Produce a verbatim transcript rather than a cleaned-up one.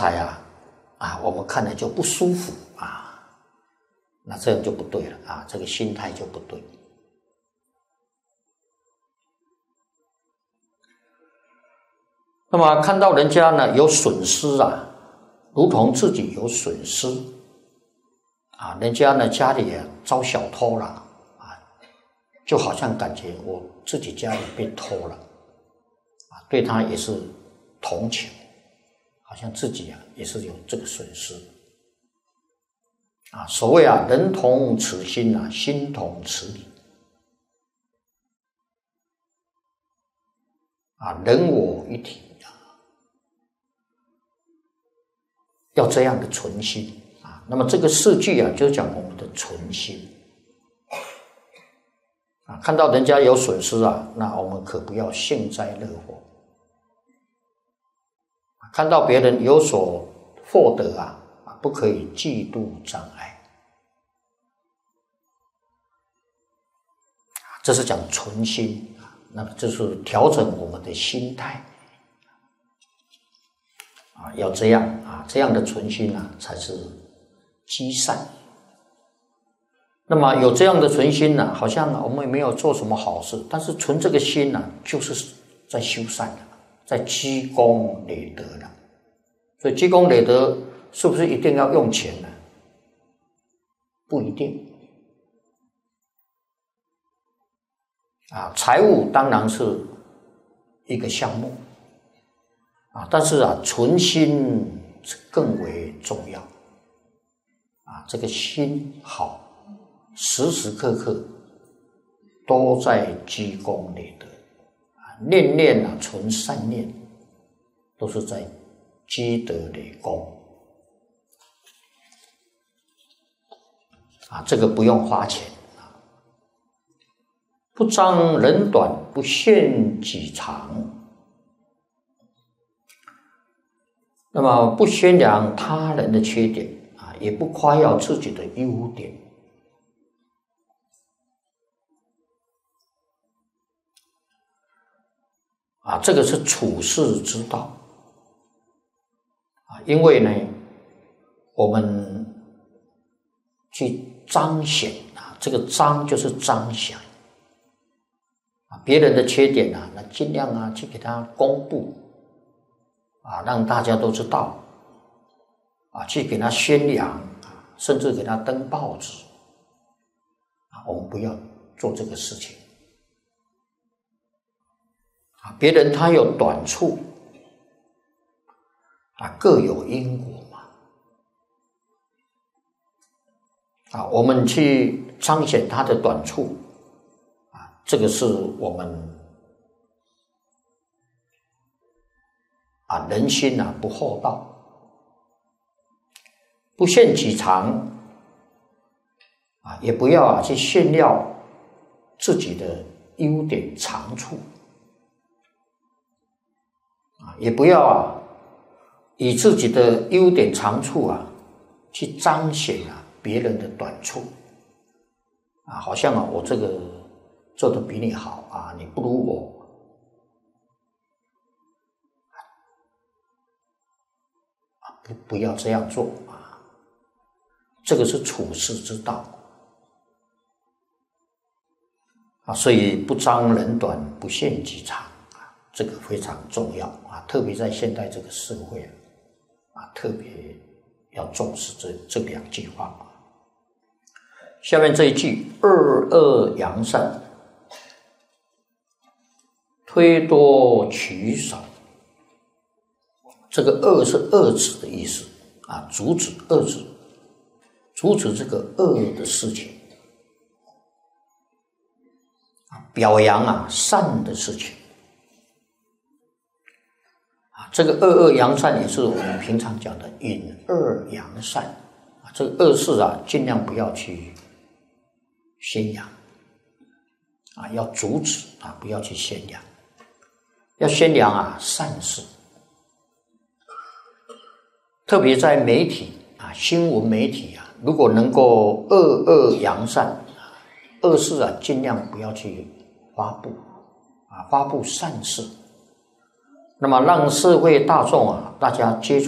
材啊啊，我们看了就不舒服啊，那这样就不对了啊，这个心态就不对。那么看到人家呢有损失啊，如同自己有损失啊，人家呢家里啊遭小偷了啊，就好像感觉我自己家里被偷了啊，对他也是同情，好像自己啊也是有这个损失啊。所谓啊，人同此心啊，心同此理啊，人我一体啊，要这样的存心啊。那么这个四句啊，就讲我们的存心啊。看到人家有损失啊，那我们可不要幸灾乐祸。看到别人有所获得啊，不可以嫉妒障碍。这是讲存心啊，那么这是调整我们的心态啊，要这样啊，这样的存心啊，才是积善。那么有这样的存心呢、啊，好像我们也没有做什么好事，但是存这个心呢、啊，就是在修善的，在积功累德的。所以积功累德是不是一定要用钱呢？不一定啊，财务当然是一个项目啊，但是啊，存心更为重要啊，这个心好，时时刻刻都在积功累德啊，念念啊存善念，都是在积德累功啊，这个不用花钱啊。不彰人短，不限己长。那么不宣扬他人的缺点啊，也不夸耀自己的优点啊，这个是处世之道啊。因为呢，我们去彰显啊，这个彰就是彰显啊，别人的缺点啊，那尽量啊去给他公布啊，让大家都知道啊，去给他宣扬啊，甚至给他登报纸啊，我们不要做这个事情啊。别人他有短处啊，各有因果嘛啊，我们去彰显他的短处啊，这个是我们啊，人心啊不厚道，不限己长啊，也不要啊去炫耀自己的优点长处啊，也不要啊以自己的优点长处啊去彰显啊别人的短处啊，好像啊我这个做得比你好啊，你不如我。不, 不要这样做啊！这个是处世之道啊，所以不彰人短，不限己长啊，这个非常重要啊！特别在现代这个社会啊，特别要重视这这两句话啊。下面这一句二恶扬善，推多取少。这个恶是遏制的意思啊，阻止遏制，阻止这个恶的事情啊，表扬啊善的事情啊，这个恶恶扬善也是我们平常讲的隐恶扬善啊，这个恶事啊尽量不要去宣扬啊，要阻止啊，不要去宣扬，要宣扬啊善事。特别在媒体啊，新闻媒体啊，如果能够恶恶扬善，恶事啊尽量不要去发布啊，发布善事，那么让社会大众啊，大家接触